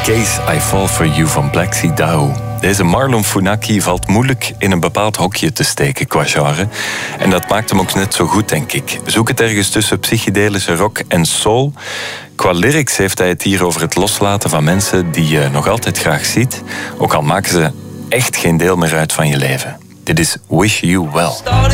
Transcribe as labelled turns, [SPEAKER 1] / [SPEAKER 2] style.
[SPEAKER 1] Case I Fall For You van Black Sea Dao. Deze Marlon Funaki valt moeilijk in een bepaald hokje te steken qua genre. En dat maakt hem ook net zo goed, denk ik. Zoek het ergens tussen psychedelische rock en soul. Qua lyrics heeft hij het hier over het loslaten van mensen die je nog altijd graag ziet. Ook al maken ze echt geen deel meer uit van je leven. Dit is Wish You Well.